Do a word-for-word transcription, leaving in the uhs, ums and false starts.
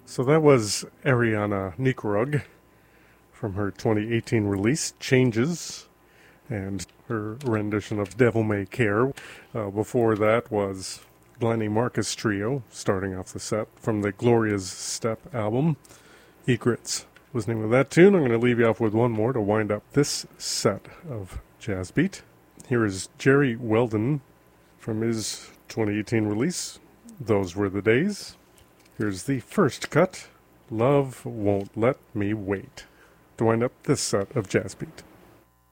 So that was Ariana Nikrug from her twenty eighteen release, Changes, and her rendition of Devil May Care. Uh, before that was Blaney Marcus Trio, starting off the set from the Gloria's Step album. Egrets was the name of that tune. I'm going to leave you off with one more to wind up this set of Jazz Beat. Here is Jerry Weldon from his twenty eighteen release, Those Were the Days. Here's the first cut, Love Won't Let Me Wait, to wind up this set of Jazz Beat.